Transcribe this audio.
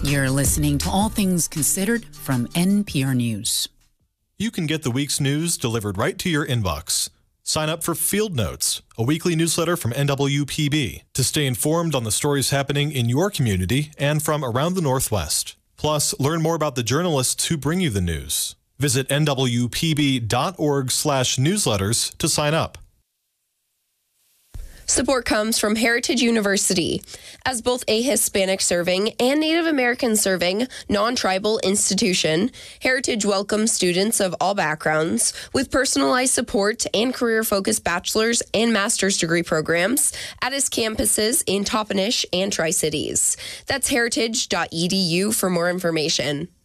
You're listening to All Things Considered from NPR News. You can get the week's news delivered right to your inbox. Sign up for Field Notes, a weekly newsletter from NWPB, to stay informed on the stories happening in your community and from around the Northwest. Plus, learn more about the journalists who bring you the news. Visit nwpb.org/newsletters to sign up. Support comes from Heritage University. As both a Hispanic serving and Native American serving non-tribal institution, Heritage welcomes students of all backgrounds with personalized support and career-focused bachelor's and master's degree programs at its campuses in Toppenish and Tri-Cities. That's heritage.edu for more information.